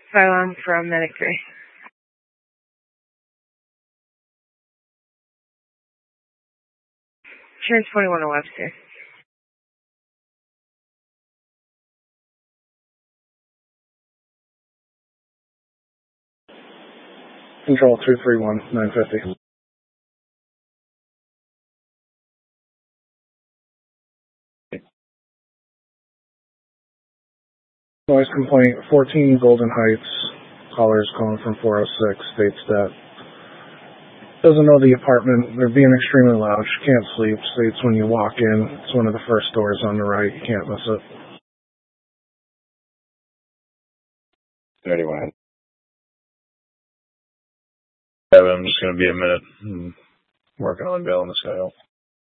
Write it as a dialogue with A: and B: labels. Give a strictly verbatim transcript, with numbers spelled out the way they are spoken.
A: Phylum from Medic three. Trans twenty-one to Webster.
B: Control two three one, nine fifty. Noise complaint, fourteen Golden Heights. Callers calling from four oh six states that doesn't know the apartment. They're being extremely loud. She can't sleep. States when you walk in, it's one of the first doors on the right. You can't miss it.
C: thirty-one. Yeah, I'm just going to be a minute and working on bailing this guy out.